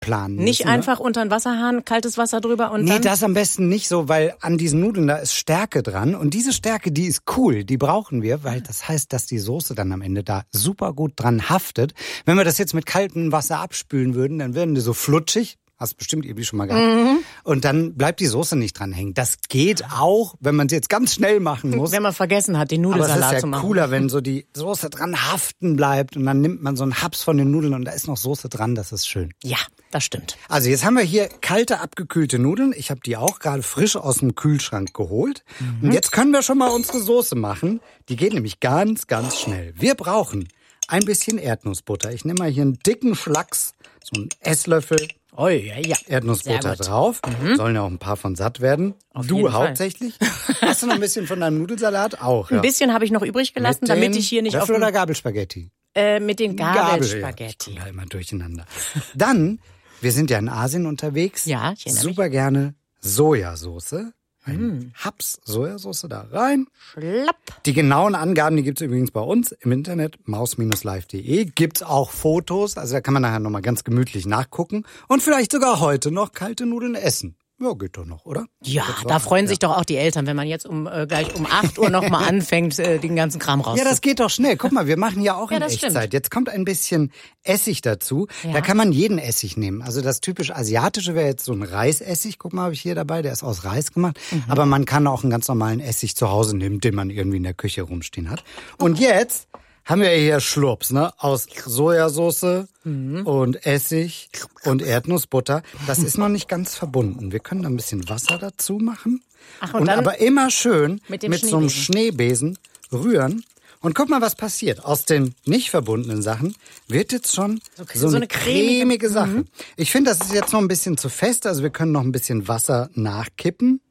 planen müssen. Nicht einfach unter den Wasserhahn, kaltes Wasser drüber und dann... Nee, das am besten nicht so, weil an diesen Nudeln da ist Stärke dran. Und diese Stärke, die ist cool, die brauchen wir, weil das heißt, dass die Soße dann am Ende da super gut dran haftet. Wenn wir das jetzt mit kaltem Wasser abspülen würden, dann würden die so flutschig. Hast bestimmt irgendwie schon mal gehabt. Und dann bleibt die Soße nicht dran hängen. Das geht auch, wenn man es jetzt ganz schnell machen muss. Wenn man vergessen hat, den Nudelsalat zu machen. Aber es ist ja cooler, wenn so die Soße dran haften bleibt und dann nimmt man so einen Haps von den Nudeln und da ist noch Soße dran, das ist schön. Ja, das stimmt. Also jetzt haben wir hier kalte, abgekühlte Nudeln. Ich habe die auch gerade frisch aus dem Kühlschrank geholt. Und jetzt können wir schon mal unsere Soße machen. Die geht nämlich ganz, ganz schnell. Wir brauchen ein bisschen Erdnussbutter. Ich nehme mal hier einen dicken Schlacks, so einen Esslöffel. Oh, ja. Erdnussbutter drauf. Sollen ja auch ein paar von satt werden. Auf Du jeden hauptsächlich. Hast du noch ein bisschen von deinem Nudelsalat? Auch, ja. Ein bisschen habe ich noch übrig gelassen, damit ich hier nicht Löffel auf... oder Gabelspaghetti? Mit den Gabelspaghetti. Ich komme da immer durcheinander. Dann, wir sind ja in Asien unterwegs. Ja, ich erinnere mich. Super gerne Sojasauce. Ein Haps Sojasauce da rein. Schlapp. Die genauen Angaben, die gibt's übrigens bei uns im Internet, maus-live.de. Gibt's auch Fotos, also da kann man nachher nochmal ganz gemütlich nachgucken. Und vielleicht sogar heute noch kalte Nudeln essen. Ja, geht doch noch, oder? Ja, da freuen sich doch auch die Eltern, wenn man jetzt gleich um 8 Uhr nochmal anfängt, den ganzen Kram raus. Ja, das geht doch schnell. Guck mal, wir machen ja auch in das Echtzeit. stimmt. Jetzt kommt ein bisschen Essig dazu. Ja. Da kann man jeden Essig nehmen. Also das typisch Asiatische wäre jetzt so ein Reisessig. Guck mal, habe ich hier dabei. Der ist aus Reis gemacht. Aber man kann auch einen ganz normalen Essig zu Hause nehmen, den man irgendwie in der Küche rumstehen hat. Und jetzt haben wir hier Schlurps, ne? Aus Sojasauce und Essig und Erdnussbutter. Das ist noch nicht ganz verbunden. Wir können da ein bisschen Wasser dazu machen. Ach, und dann aber immer schön mit so einem Schneebesen rühren. Und guck mal, was passiert. Aus den nicht verbundenen Sachen wird jetzt schon so eine cremige Sache. Ich finde, das ist jetzt noch ein bisschen zu fest. Also wir können noch ein bisschen Wasser nachkippen.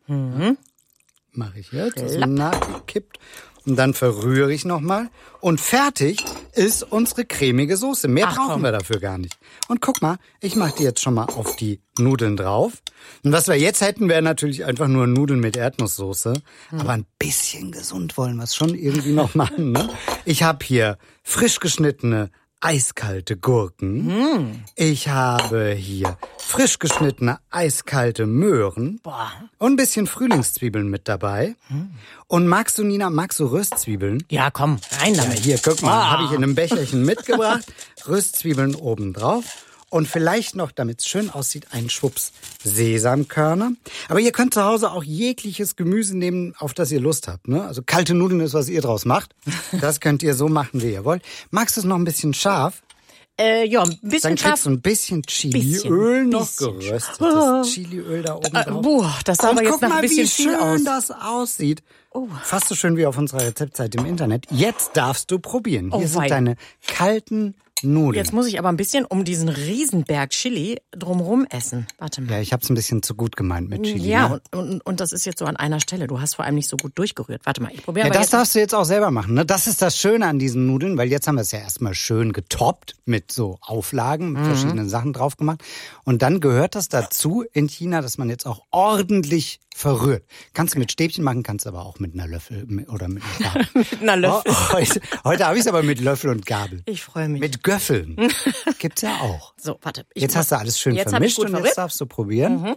Mache ich jetzt. Also nachgekippt. Und dann verrühre ich nochmal. Und fertig ist unsere cremige Soße. Mehr brauchen wir dafür gar nicht. Und guck mal, ich mache die jetzt schon mal auf die Nudeln drauf. Und was wir jetzt hätten, wäre natürlich einfach nur Nudeln mit Erdnusssoße. Aber ein bisschen gesund wollen wir es schon irgendwie noch machen. Ne? Ich habe hier frisch geschnittene eiskalte Gurken. Ich habe hier frisch geschnittene eiskalte Möhren. Und ein bisschen Frühlingszwiebeln mit dabei. Und magst du Röstzwiebeln? Ja, komm, rein damit. Ja, hier, guck mal, habe ich in einem Becherchen mitgebracht. Röstzwiebeln oben drauf. Und vielleicht noch, damit es schön aussieht, einen Schwupps Sesamkörner. Aber ihr könnt zu Hause auch jegliches Gemüse nehmen, auf das ihr Lust habt. Ne? Also kalte Nudeln ist, was ihr draus macht. Das könnt ihr so machen, wie ihr wollt. Magst du es noch ein bisschen scharf? Ja, ein bisschen Dann scharf. kriegst du ein bisschen Chiliöl noch geröstetes Chiliöl da oben drauf. Das sah aber jetzt nach ein bisschen viel aus. viel Guck mal, wie aus. schön das aussieht. Fast so schön wie auf unserer Rezeptseite im Internet. Jetzt darfst du probieren. Hier sind deine kalten Nudeln. Jetzt muss ich aber ein bisschen um diesen Riesenberg Chili drumherum essen. Warte mal. Ja, ich habe es ein bisschen zu gut gemeint mit Chili. Ja, ne? und das ist jetzt so an einer Stelle. Du hast vor allem nicht so gut durchgerührt. Warte mal, ich probiere Ja, aber das jetzt. darfst du jetzt auch selber machen. Ne? Das ist das Schöne an diesen Nudeln, weil jetzt haben wir es ja erstmal schön getoppt mit so Auflagen, mit verschiedenen Sachen drauf gemacht. Und dann gehört das dazu in China, dass man jetzt auch ordentlich verrührt. Kannst du mit Stäbchen machen, kannst du aber auch mit einer Löffel oder mit einer Gabel. Mit einer Löffel. Heute habe ich es aber mit Löffel und Gabel. Ich freue mich. Mit Göffeln. Gibt's ja auch. So, warte. Jetzt hast du alles schön jetzt vermischt hab ich gut und verrührt. jetzt darfst du probieren.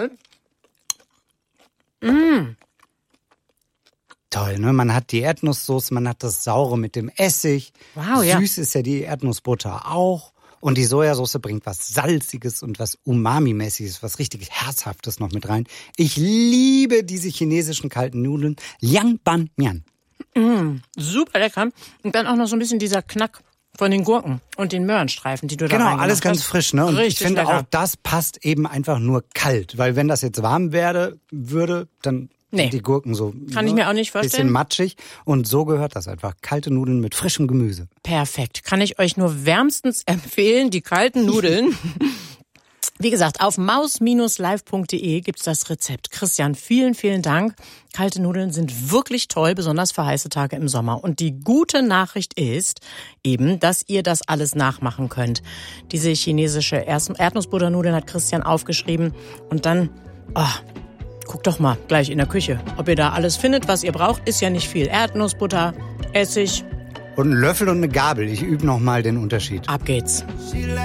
Toll, ne? Man hat die Erdnusssoße, man hat das Saure mit dem Essig. Wow, ja. Süß ist ja die Erdnussbutter auch. Und die Sojasauce bringt was Salziges und was Umami-mäßiges, was richtig Herzhaftes noch mit rein. Ich liebe diese chinesischen kalten Nudeln. Liang Ban Mian. Super lecker. Und dann auch noch so ein bisschen dieser Knack von den Gurken und den Möhrenstreifen, die du da Genau, reingemacht alles ganz hast. frisch, ne? Und Richtig ich finde lecker. auch, das passt eben einfach nur kalt. Weil wenn das jetzt warm würde, dann sind die Gurken so Kann ich mir auch nicht vorstellen. Bisschen matschig. Und so gehört das einfach. Kalte Nudeln mit frischem Gemüse. Perfekt. Kann ich euch nur wärmstens empfehlen, die kalten Nudeln. Wie gesagt, auf maus-live.de gibt's das Rezept. Christian, vielen, vielen Dank. Kalte Nudeln sind wirklich toll, besonders für heiße Tage im Sommer. Und die gute Nachricht ist eben, dass ihr das alles nachmachen könnt. Diese chinesische Erdnussbutternudeln hat Christian aufgeschrieben. Und dann, guckt doch mal gleich in der Küche, ob ihr da alles findet, was ihr braucht. Ist ja nicht viel. Erdnussbutter, Essig. Und ein Löffel und eine Gabel. Ich übe noch mal den Unterschied. Ab geht's.